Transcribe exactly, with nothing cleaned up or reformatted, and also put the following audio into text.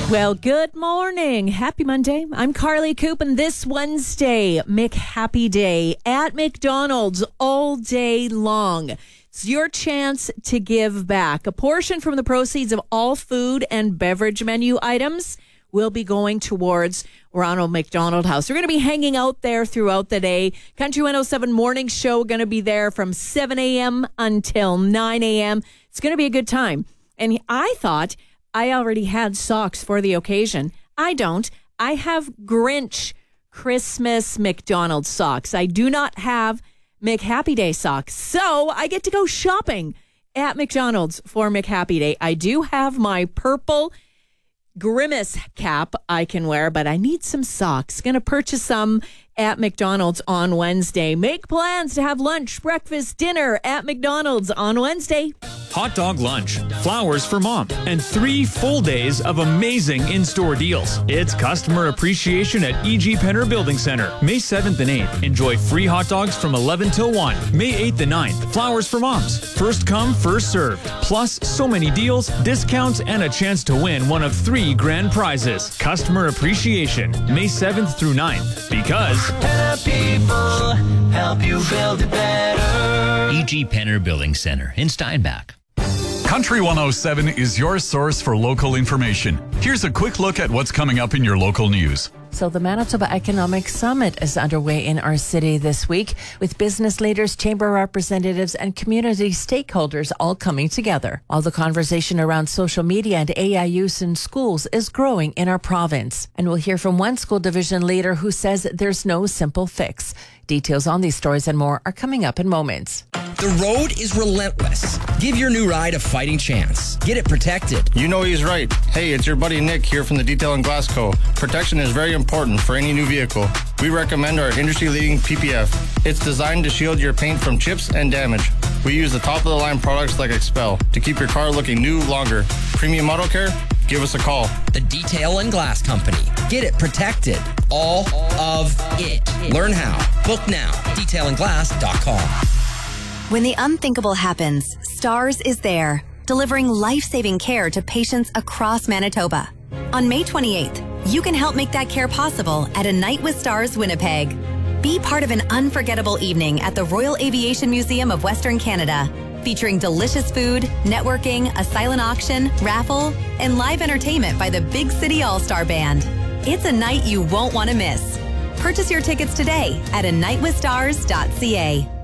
Well, good morning. Happy Monday. I'm Carly Coop, and this Wednesday, McHappy Day at McDonald's all day long. It's your chance to give back. A portion from the proceeds of all food and beverage menu items will be going towards Ronald McDonald House. We're going to be hanging out there throughout the day. Country one oh seven Morning Show going to be there from seven a.m. until nine a.m. It's going to be a good time. And I thought I already had socks for the occasion. I don't. I have Grinch Christmas McDonald's socks. I do not have McHappy Day socks. So I get to go shopping at McDonald's for McHappy Day. I do have my purple Grimace cap I can wear, but I need some socks. Going to purchase some at McDonald's on Wednesday. Make plans to have lunch, breakfast, dinner at McDonald's on Wednesday. Hot dog lunch, flowers for mom, and three full days of amazing in-store deals. It's customer appreciation at E G Penner Building Center. May seventh and eighth, enjoy free hot dogs from eleven till one. May eighth and ninth, flowers for moms. First come, first served. Plus, so many deals, discounts, and a chance to win one of three grand prizes. Customer appreciation, May seventh through ninth. Because Penner people help you build it better. E G Penner Building Center in Steinbach. Country one oh seven is your source for local information. Here's a quick look at what's coming up in your local news. So the Manitoba Economic Summit is underway in our city this week, with business leaders, chamber representatives, and community stakeholders all coming together. While the conversation around social media and A I use in schools is growing in our province. And we'll hear from one school division leader who says there's no simple fix. Details on these stories and more are coming up in moments. The road is relentless. Give your new ride a fighting chance. Get it protected. You know he's right. Hey, it's your buddy Nick here from the Detail and Glass Co. Protection is very important for any new vehicle. We recommend our industry-leading P P F. It's designed to shield your paint from chips and damage. We use the top-of-the-line products like Expel to keep your car looking new longer. Premium Auto Care? Give us a call. The Detail and Glass Company. Get it protected. All of it. Learn how. Book now. detail and glass dot com. When the unthinkable happens, STARS is there, delivering life-saving care to patients across Manitoba. On May twenty-eighth, you can help make that care possible at A Night with Stars Winnipeg. Be part of an unforgettable evening at the Royal Aviation Museum of Western Canada, featuring delicious food, networking, a silent auction, raffle, and live entertainment by the Big City All-Star Band. It's a night you won't want to miss. Purchase your tickets today at a night with stars dot c a.